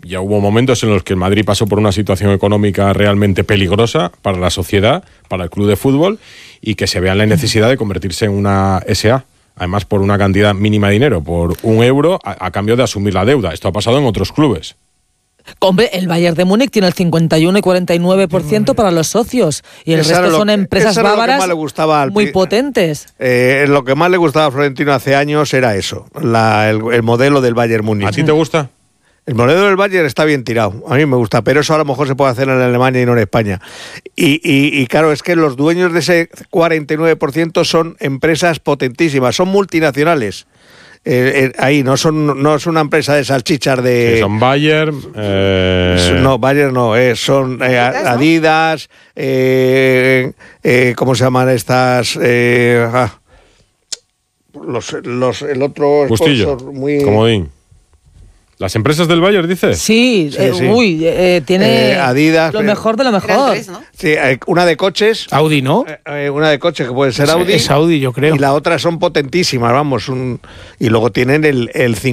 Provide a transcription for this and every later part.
ya hubo momentos en los que el Madrid pasó por una situación económica realmente peligrosa para la sociedad, para el club de fútbol, y que se vea la necesidad de convertirse en una SA. Además, por una cantidad mínima de dinero, por €1, a cambio de asumir la deuda. Esto ha pasado en otros clubes. Hombre, el Bayern de Múnich tiene el 51 y 49% para los socios y el resto son empresas bávaras muy potentes. Lo que más le gustaba a Florentino hace años era eso, el modelo del Bayern Múnich. ¿A ti te gusta? El modelo del Bayern está bien tirado, a mí me gusta, pero eso a lo mejor se puede hacer en Alemania y no en España. Y claro, es que los dueños de ese 49% son empresas potentísimas, son multinacionales. Ahí no es una empresa de salchichas de... Sí, son Bayern... No, Bayern no, son Adidas, ¿cómo se llaman estas? El otro... Bustillo, muy... comodín. ¿Las empresas del Bayern, dices? Sí, tiene Adidas, lo mejor de lo mejor. Tres, ¿no? Sí, una de coches. Audi, ¿no? Una de coches que puede ser Audi. Es Audi, yo creo. Y la otra son potentísimas, vamos. Y luego tienen el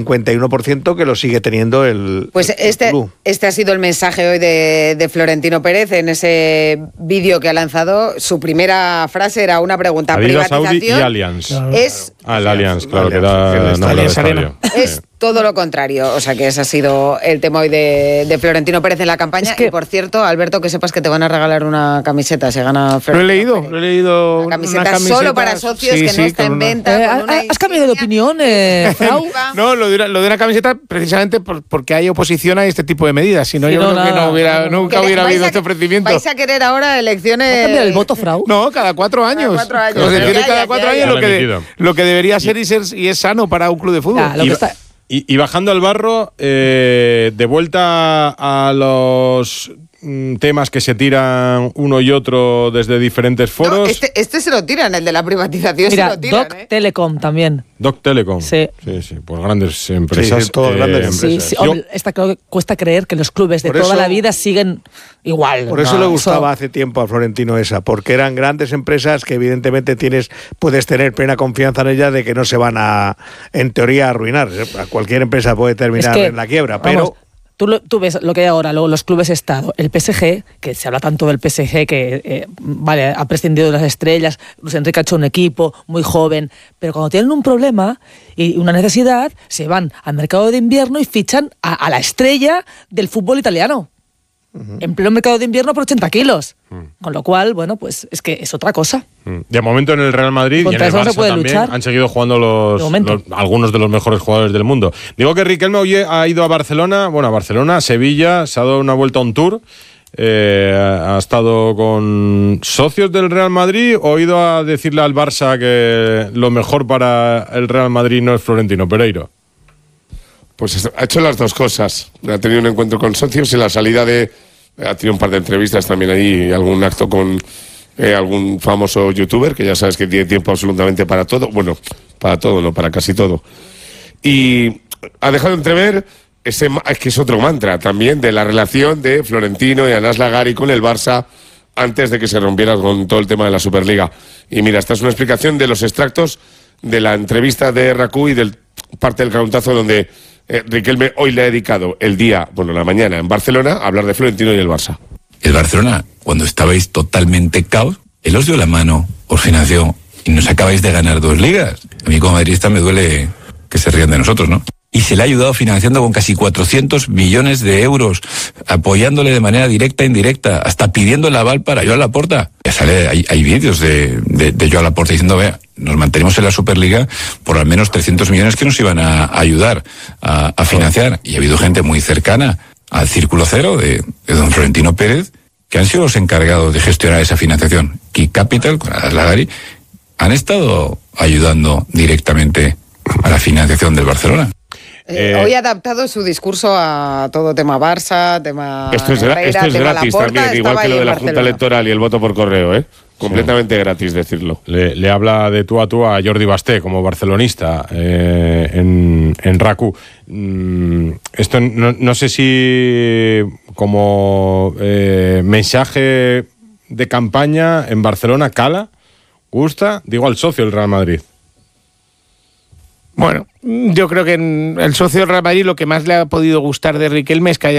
51% que lo sigue teniendo el Pues club. Este ha sido el mensaje hoy de Florentino Pérez en ese vídeo que ha lanzado. Su primera frase era una pregunta. Adidas, ¿Privatización Audi y Allianz. Es, El Allianz, claro, que Allianz, da nombre al Allianz Arena. estadio. es todo lo contrario. O sea que ese ha sido el tema hoy de Florentino Pérez en la campaña. Es que- Y por cierto, Alberto, que sepas que te van a regalar una camiseta si gana Florentino Lo he leído. Una camiseta solo para socios que no está en venta. con una ¿Has cambiado de insignia. opinión, Frau? No, lo de una camiseta precisamente porque hay oposición a este tipo de medidas. Si no, Sí, yo no, creo que nada. nunca hubiera habido este ofrecimiento. ¿Vais a querer ahora elecciones? ¿Va a cambiar el voto, Frau? No, cada 4 años. Cada 4 años. O sea, tiene Ya, cada ya, 4 ya, años ya. lo que, lo que debería ser y es sano para un club de fútbol. Ya, lo que está- Y bajando al barro, de vuelta a los temas que se tiran uno y otro desde diferentes No, foros. este se lo tiran, el de la privatización Mira, se lo tiran. Doc Telecom también. Doc Telecom. Sí. Sí, pues grandes empresas. Sí, todas grandes Sí, empresas. sí, Yo- hombre, cuesta creer que los clubes de Por toda eso- la vida siguen igual. Por eso No, le gustaba hace tiempo a Florentino esa, porque eran grandes empresas que evidentemente puedes tener plena confianza en ellas de que no se van a, en teoría, a arruinar. Cualquier empresa puede terminar Es que, en la quiebra, vamos, pero... Tú ves lo que hay ahora, luego los clubes Estado, el PSG, que se habla tanto del PSG, que ha prescindido de las estrellas, Luis Enrique ha hecho un equipo muy joven, pero cuando tienen un problema y una necesidad, se van al mercado de invierno y fichan a la estrella del fútbol italiano. En pleno mercado de invierno por 80 kilos. Con lo cual, bueno, pues es que es otra cosa. De momento en el Real Madrid y en Contra el eso no se Barça puede también luchar. han seguido jugando De momento. algunos de los mejores jugadores del mundo. Digo que Riquelme hoy ha ido a Barcelona, a Sevilla, se ha dado una vuelta a un tour. Ha estado con socios del Real Madrid o ha ido a decirle al Barça que lo mejor para el Real Madrid no es Florentino Pereiro. Pues ha hecho las dos cosas. Ha tenido un encuentro con socios y la salida ha tenido un par de entrevistas también ahí, y algún acto con algún famoso youtuber, que ya sabes que tiene tiempo absolutamente para todo. Bueno, para todo, no, para casi todo. Y ha dejado entrever, es que es otro mantra también, de la relación de Florentino y Anas Lagari con el Barça antes de que se rompiera con todo el tema de la Superliga. Y mira, esta es una explicación de los extractos de la entrevista de RACU y del parte del cantazo donde Riquelme hoy le ha dedicado la mañana en Barcelona a hablar de Florentino y el Barça. El Barcelona, cuando estabais totalmente caos, él os dio la mano, os financió y nos acabáis de ganar 2 ligas. A mí como madridista me duele que se rían de nosotros, ¿no? Y se le ha ayudado financiando con casi 400 millones de euros, apoyándole de manera directa e indirecta, hasta pidiendo el aval para Joan Laporta. Ya sale, hay vídeos de Joan Laporta diciendo, vea, nos mantenemos en la Superliga por al menos 300 millones que nos iban a ayudar a financiar. Y ha habido gente muy cercana al Círculo Cero de don Florentino Pérez, que han sido los encargados de gestionar esa financiación. Key Capital, con Anas Lagari, han estado ayudando directamente a la financiación del Barcelona. Hoy ha adaptado su discurso a todo tema Barça, tema Esto es Herrera, tema gratis Laporta, también, igual estaba que lo ahí de en la Barcelona. Junta Electoral y el voto por correo, ¿eh? Completamente gratis decirlo. Le habla de tú a Jordi Basté como barcelonista en RACU. Esto no sé si como mensaje de campaña en Barcelona cala, gusta, digo al socio del Real Madrid. Bueno, yo creo que el socio del Real Madrid lo que más le ha podido gustar de Riquelme es que haya